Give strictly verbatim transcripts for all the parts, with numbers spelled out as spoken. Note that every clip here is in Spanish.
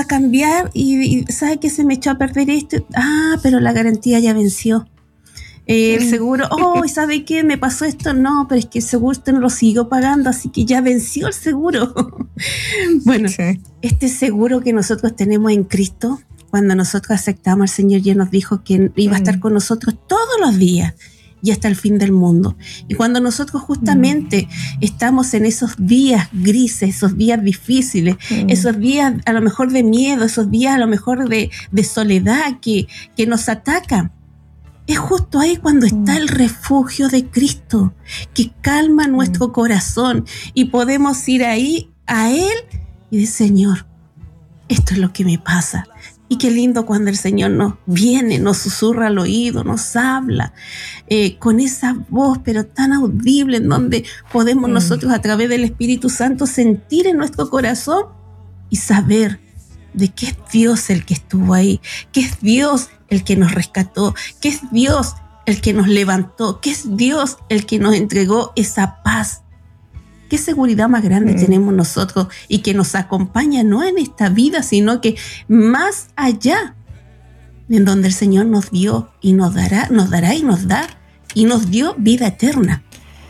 cambiar y, y ¿sabe que se me echó a perder esto? Ah, pero la garantía ya venció. Eh, el seguro, oh, ¿sabe qué? Me pasó esto. No, pero es que el seguro usted no lo siguió pagando, así que ya venció el seguro. Bueno, sí. Este seguro que nosotros tenemos en Cristo, cuando nosotros aceptamos al Señor, ya nos dijo que iba a estar con nosotros todos los días y hasta el fin del mundo. Y cuando nosotros justamente mm. estamos en esos días grises, esos días difíciles, mm. esos días a lo mejor de miedo, esos días a lo mejor de, de soledad que, que nos atacan, es justo ahí cuando está el refugio de Cristo, que calma nuestro corazón y podemos ir ahí a Él y decir, Señor, esto es lo que me pasa. Y qué lindo cuando el Señor nos viene, nos susurra al oído, nos habla eh, con esa voz, pero tan audible, en donde podemos mm. nosotros a través del Espíritu Santo sentir en nuestro corazón y saber de que es Dios el que estuvo ahí, que es Dios el que nos rescató, que es Dios el que nos levantó, que es Dios el que nos entregó esa paz. ¿Qué seguridad más grande mm. tenemos nosotros y que nos acompaña no en esta vida, sino que más allá, en donde el Señor nos dio y nos dará, nos dará y nos da y nos dio vida eterna?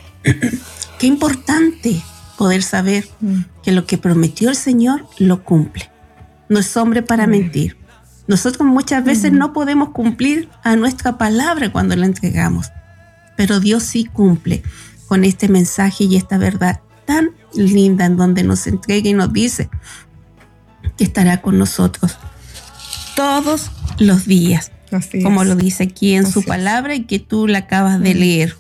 Qué importante poder saber mm. que lo que prometió el Señor lo cumple. No es hombre para mm. mentir. Nosotros muchas veces mm. no podemos cumplir a nuestra palabra cuando la entregamos, pero Dios sí cumple con este mensaje y esta verdad tan linda en donde nos entrega y nos dice que estará con nosotros todos los días, así como es. Lo dice aquí en así su palabra es. Y que tú la acabas de leer.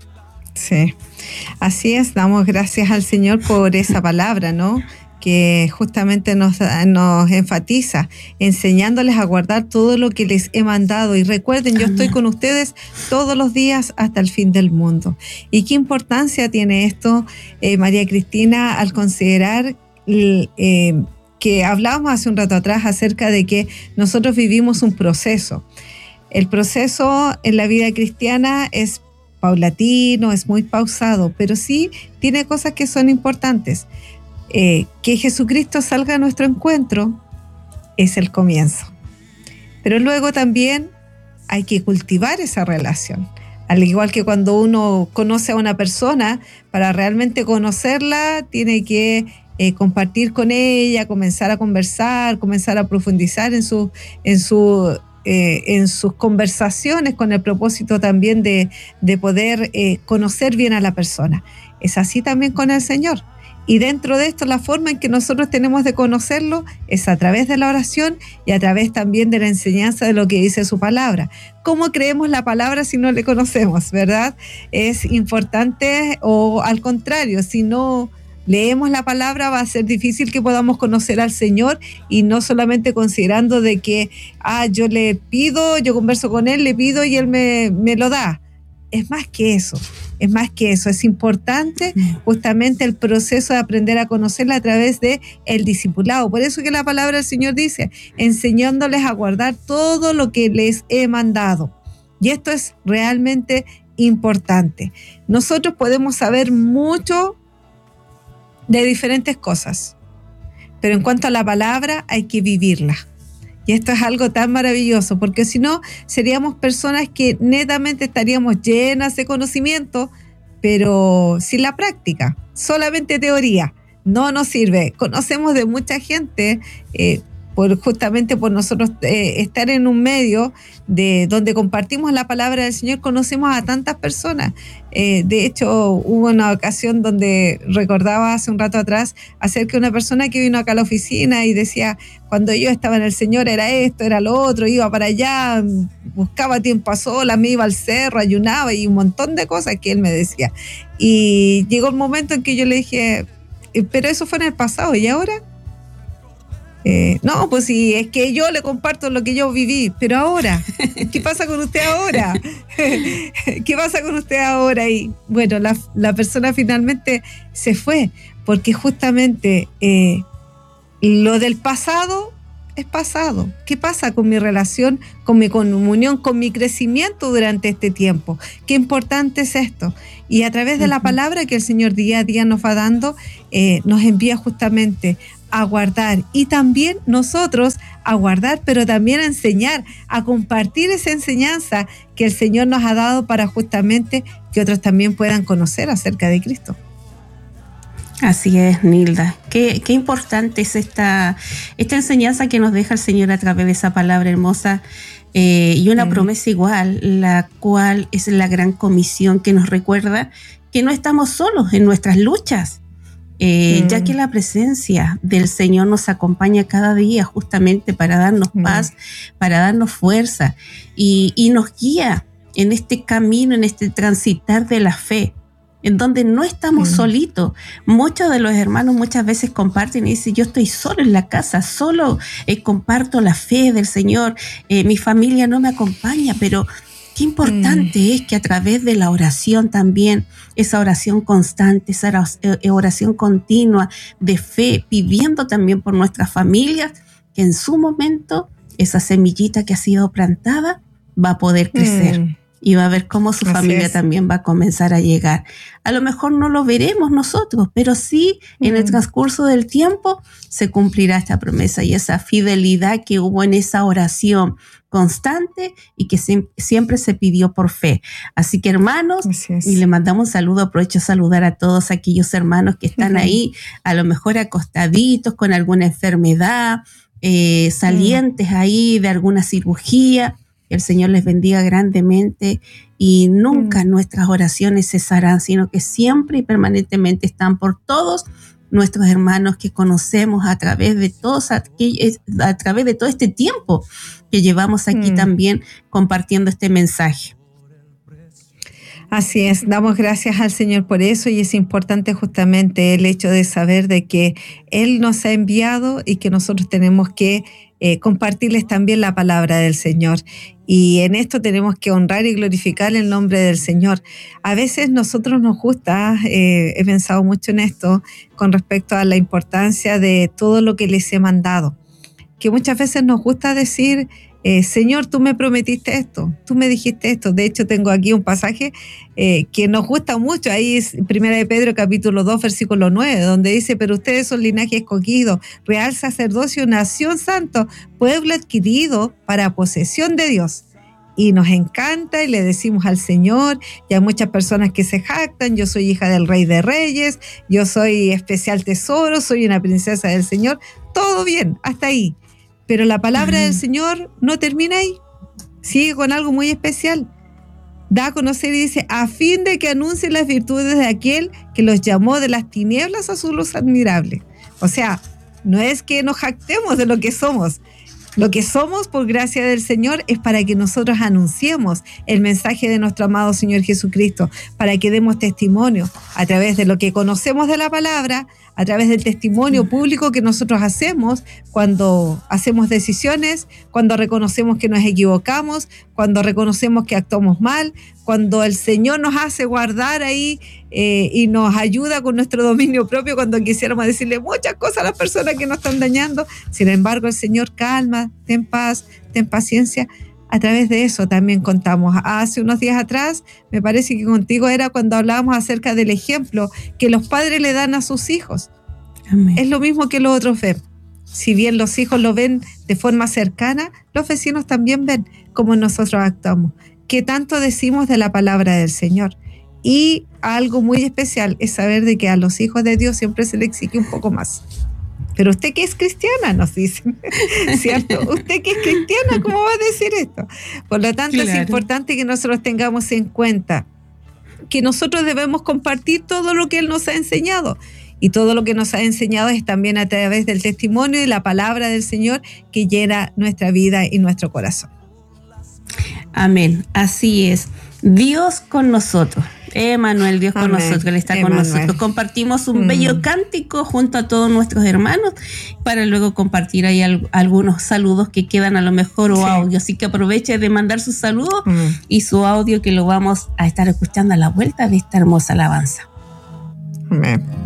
Sí, así es, damos gracias al Señor por esa palabra, ¿no? Que justamente nos, nos enfatiza, enseñándoles a guardar todo lo que les he mandado. Y recuerden, yo estoy con ustedes todos los días hasta el fin del mundo. ¿Y qué importancia tiene esto, eh, María Cristina, al considerar eh, que hablábamos hace un rato atrás acerca de que nosotros vivimos un proceso? El proceso en la vida cristiana es paulatino, es muy pausado, pero sí tiene cosas que son importantes. Eh, que Jesucristo salga a nuestro encuentro es el comienzo, pero luego también hay que cultivar esa relación, al igual que cuando uno conoce a una persona, para realmente conocerla tiene que eh, compartir con ella, comenzar a conversar, comenzar a profundizar en, su, en, su, eh, en sus conversaciones, con el propósito también de, de poder eh, conocer bien a la persona. Es así también con el Señor. Y dentro de esto, la forma en que nosotros tenemos de conocerlo es a través de la oración y a través también de la enseñanza de lo que dice su palabra. ¿Cómo creemos la palabra si no le conocemos, verdad? Es importante, o al contrario, si no leemos la palabra va a ser difícil que podamos conocer al Señor, y no solamente considerando de que, ah, yo le pido, yo converso con Él, le pido y Él me, me lo da. Es más que eso. Es más que eso, es importante justamente el proceso de aprender a conocerla a través de el discipulado. Por eso que la palabra del Señor dice, enseñándoles a guardar todo lo que les he mandado. Y esto es realmente importante. Nosotros podemos saber mucho de diferentes cosas, pero en cuanto a la palabra hay que vivirla. Y esto es algo tan maravilloso, porque si no, seríamos personas que netamente estaríamos llenas de conocimiento, pero sin la práctica, solamente teoría. No nos sirve. Conocemos de mucha gente, eh, por, justamente por nosotros eh, estar en un medio de donde compartimos la palabra del Señor, conocemos a tantas personas. Eh, de hecho, hubo una ocasión donde recordaba hace un rato atrás acerca de una persona que vino acá a la oficina y decía, cuando yo estaba en el Señor era esto, era lo otro, iba para allá, buscaba tiempo a solas, me iba al cerro, ayunaba y un montón de cosas que él me decía. Y llegó el momento en que yo le dije, pero eso fue en el pasado, ¿y ahora? Eh, no, pues sí, es que yo le comparto lo que yo viví, pero ahora, ¿qué pasa con usted ahora? ¿Qué pasa con usted ahora? Y bueno, la, la persona finalmente se fue, porque justamente eh, lo del pasado es pasado. ¿Qué pasa con mi relación, con mi comunión, con mi crecimiento durante este tiempo? Qué importante es esto. Y a través de la palabra que el Señor día a día nos va dando, eh, nos envía justamente a guardar, y también nosotros a guardar, pero también a enseñar, a compartir esa enseñanza que el Señor nos ha dado para justamente que otros también puedan conocer acerca de Cristo. Así es, Nilda. Qué, qué importante es esta, esta enseñanza que nos deja el Señor a través de esa palabra hermosa, eh, y una mm. promesa igual, la cual es la gran comisión que nos recuerda que no estamos solos en nuestras luchas. Eh, mm. ya que la presencia del Señor nos acompaña cada día justamente para darnos mm. paz, para darnos fuerza, y, y nos guía en este camino, en este transitar de la fe, en donde no estamos mm. solitos. Muchos de los hermanos muchas veces comparten y dicen: yo estoy solo en la casa, solo eh, comparto la fe del Señor, eh, mi familia no me acompaña, pero qué importante mm. es que a través de la oración también, esa oración constante, esa oración continua de fe, pidiendo también por nuestras familias, que en su momento esa semillita que ha sido plantada va a poder crecer. Mm. Y va a ver cómo su Así familia es. También va a comenzar a llegar. A lo mejor no lo veremos nosotros, pero sí mm. en el transcurso del tiempo se cumplirá esta promesa y esa fidelidad que hubo en esa oración constante y que se, siempre se pidió por fe. Así que, hermanos, y le mandamos un saludo, aprovecho a saludar a todos aquellos hermanos que están uh-huh. ahí, a lo mejor acostaditos con alguna enfermedad, eh, salientes uh-huh. ahí de alguna cirugía. Que el Señor les bendiga grandemente, y nunca mm. nuestras oraciones cesarán, sino que siempre y permanentemente están por todos nuestros hermanos que conocemos a través de todos aquellos, a través de todo este tiempo que llevamos aquí mm. también compartiendo este mensaje. Así es, damos gracias al Señor por eso, y es importante justamente el hecho de saber de que Él nos ha enviado y que nosotros tenemos que eh, compartirles también la palabra del Señor. Y en esto tenemos que honrar y glorificar el nombre del Señor. A veces nosotros nos gusta, eh, he pensado mucho en esto con respecto a la importancia de todo lo que les he mandado, que muchas veces nos gusta decir: Eh, Señor, tú me prometiste esto, tú me dijiste esto. De hecho, tengo aquí un pasaje eh, que nos gusta mucho. Ahí es Primera de Pedro, capítulo dos, versículo nueve, donde dice: pero ustedes son linaje escogido, real sacerdocio, nación santo, pueblo adquirido para posesión de Dios. Y nos encanta y le decimos al Señor, y hay muchas personas que se jactan: yo soy hija del Rey de Reyes, yo soy especial tesoro, soy una princesa del Señor. Todo bien, hasta ahí. Pero la palabra uh-huh. del Señor no termina ahí, sigue con algo muy especial. Da a conocer y dice: a fin de que anuncien las virtudes de aquel que los llamó de las tinieblas a su luz admirable. O sea, no es que nos jactemos de lo que somos. Lo que somos por gracia del Señor es para que nosotros anunciemos el mensaje de nuestro amado Señor Jesucristo, para que demos testimonio a través de lo que conocemos de la palabra, a través del testimonio público que nosotros hacemos cuando hacemos decisiones, cuando reconocemos que nos equivocamos, cuando reconocemos que actuamos mal, cuando el Señor nos hace guardar ahí eh, y nos ayuda con nuestro dominio propio cuando quisiéramos decirle muchas cosas a las personas que nos están dañando. Sin embargo, el Señor: calma, ten paz, ten paciencia. A través de eso también contamos. Hace unos días atrás, me parece que contigo era cuando hablábamos acerca del ejemplo que los padres le dan a sus hijos. Amén. Es lo mismo que los otros ven. Si bien los hijos lo ven de forma cercana, los vecinos también ven cómo nosotros actuamos. ¿Qué tanto decimos de la palabra del Señor? Y algo muy especial es saber de que a los hijos de Dios siempre se les exige un poco más. Pero usted que es cristiana, nos dicen, ¿cierto? Usted que es cristiana, ¿cómo va a decir esto? Por lo tanto, claro, es importante que nosotros tengamos en cuenta que nosotros debemos compartir todo lo que Él nos ha enseñado. Y todo lo que nos ha enseñado es también a través del testimonio y la palabra del Señor que llena nuestra vida y nuestro corazón. Amén, así es. Dios con nosotros. Emanuel, Dios con Amén. Nosotros, Él está Emanuel. Con nosotros. Compartimos un mm. bello cántico junto a todos nuestros hermanos para luego compartir ahí al, algunos saludos que quedan a lo mejor o sí. audio. Así que aproveche de mandar sus saludos mm. y su audio, que lo vamos a estar escuchando a la vuelta de esta hermosa alabanza. Amén.